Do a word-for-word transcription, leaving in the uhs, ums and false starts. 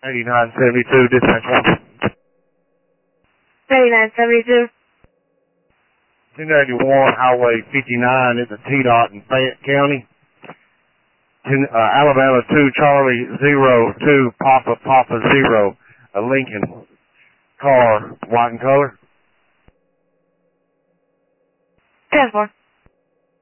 eighty-nine seventy-two, dispatch one. eighty-nine seventy-two. ten eighty-one Highway fifty-nine at the T-Dot in Fayette County. ten, uh, Alabama two Charlie zero two Papa Papa zero, a Lincoln car, white in color. ten four.